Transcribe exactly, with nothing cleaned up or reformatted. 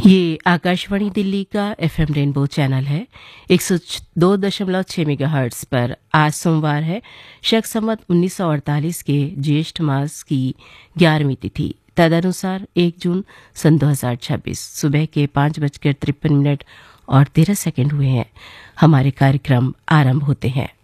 ये आकाशवाणी दिल्ली का FM rainbow channel है एक सौ दो दशमलव छह मेगाहर्ट्ज पर। आज सोमवार है, शक संवत उन्नीस सौ अड़तालीस के ज्येष्ठ मास की ग्यारहवीं तिथि, तदनुसार एक जून सन दो हजार छब्बीस। सुबह के पाँच बजकर तिरपन मिनट और तेरह सेकंड हुए हैं। हमारे कार्यक्रम आरंभ होते हैं।